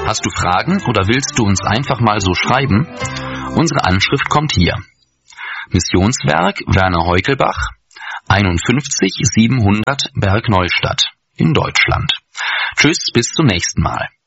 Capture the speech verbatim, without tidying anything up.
Hast du Fragen oder willst du uns einfach mal so schreiben? Unsere Anschrift kommt hier. Missionswerk Werner Heukelbach, einundfünfzig siebenhundert Bergneustadt in Deutschland. Tschüss, bis zum nächsten Mal.